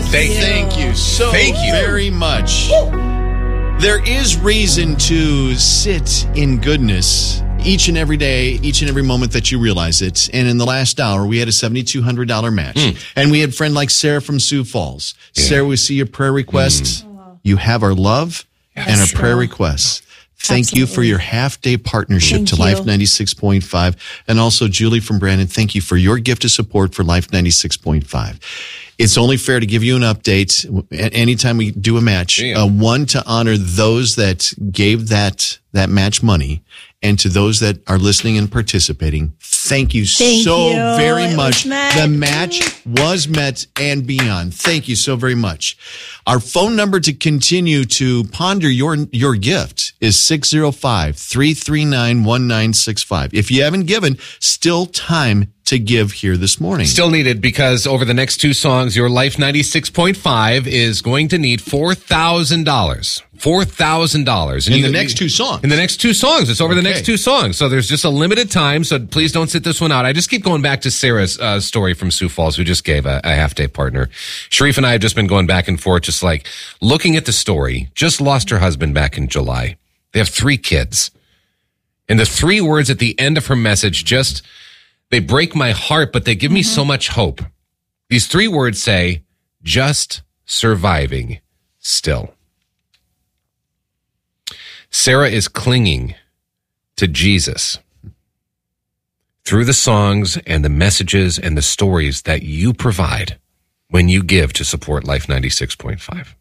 Thank you so very much. There is reason to sit in goodness each and every day, each and every moment that you realize it. And in the last hour, we had a $7,200 match. And we had a friend like Sarah from Sioux Falls. Yeah. Sarah, we see your prayer requests. You have our love and our prayer requests. Thank you for your half-day partnership to Life 96.5. And also, Julie from Brandon, thank you for your gift of support for Life 96.5. It's only fair to give you an update anytime we do a match. One, to honor those that gave that match money, and to those that are listening and participating, thank you so very much. The match was met and beyond. Thank you so very much. Our phone number to continue to ponder your gift is 605-339-1965. If you haven't given, still time to give here this morning. Still needed, because over the next two songs, your Life 96.5 is going to need $4,000. $4,000. In the next two songs. In the next two songs. It's over the next two songs. So there's just a limited time. So please don't sit this one out. I just keep going back to Sarah's story from Sioux Falls, who just gave a half-day partner. Sharif and I have just been going back and forth, just like looking at the story. Just lost her husband back in July. They have 3 kids. And the 3 words at the end of her message just, they break my heart, but they give me so much hope. These 3 words say, just surviving still. Sarah is clinging to Jesus through the songs and the messages and the stories that you provide when you give to support Life 96.5.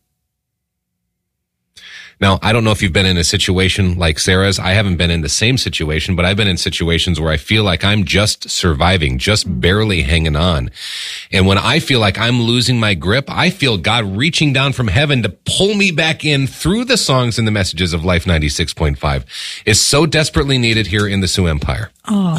Now, I don't know if you've been in a situation like Sarah's. I haven't been in the same situation, but I've been in situations where I feel like I'm just surviving, just barely hanging on. And when I feel like I'm losing my grip, I feel God reaching down from heaven to pull me back in through the songs and the messages of Life 96.5. Is so desperately needed here in the Sioux Empire.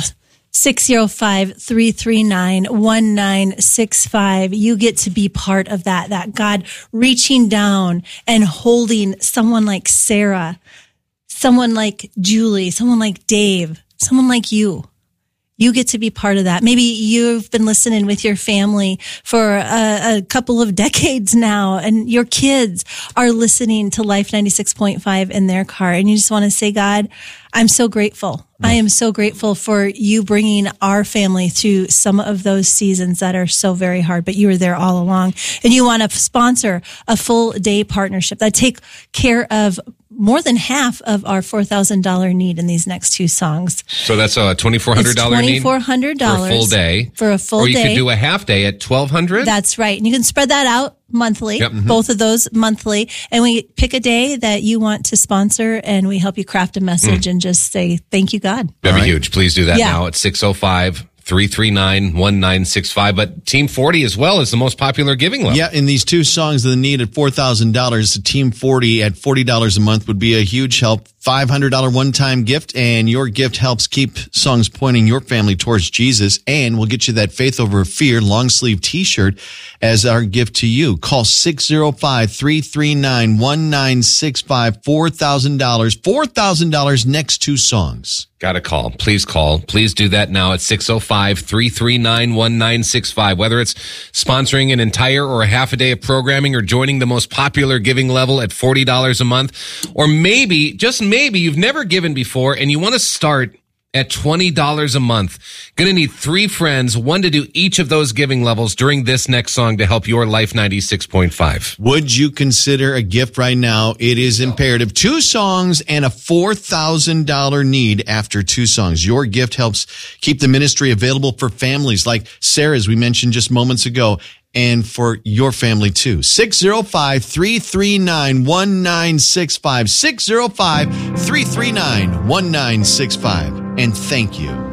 605-339-1965. You get to be part of that God reaching down and holding someone like Sarah, someone like Julie, someone like Dave, someone like you. You get to be part of that. Maybe you've been listening with your family for a couple of decades now, and your kids are listening to Life 96.5 in their car. And you just want to say, God, I'm so grateful. I am so grateful for you bringing our family through some of those seasons that are so very hard, but you were there all along. And you want to sponsor a full day partnership that take care of more than half of our $4,000 need in these next 2 songs. So that's a $2,400 need? $2,400 for a full day. For a full day. Or you could do a half day at $1,200? That's right. And you can spread that out monthly, both of those monthly. And we pick a day that you want to sponsor, and we help you craft a message and just say, thank you, God. That'd be huge. Please do that now at 605-339-1965. But Team 40 as well is the most popular giving level. Yeah, in these 2 songs, the need at $4,000, the Team 40 at $40 a month would be a huge help. $500 one-time gift, and your gift helps keep songs pointing your family towards Jesus, and we'll get you that Faith Over Fear long-sleeve T-shirt as our gift to you. Call 605-339-1965, $4,000. $4,000 next 2 songs. Got to call. Please call. Please do that now at 605-339-1965. Whether it's sponsoring an entire or a half a day of programming, or joining the most popular giving level at $40 a month, or maybe, just maybe, you've never given before and you want to start at $20 a month. Going to need 3 friends, 1 to do each of those giving levels during this next song to help your Life 96.5. Would you consider a gift right now? It is imperative. 2 songs and a $4,000 need after 2 songs. Your gift helps keep the ministry available for families like Sarah's, we mentioned just moments ago, and for your family too. 605-339-1965. 605-339-1965. And thank you.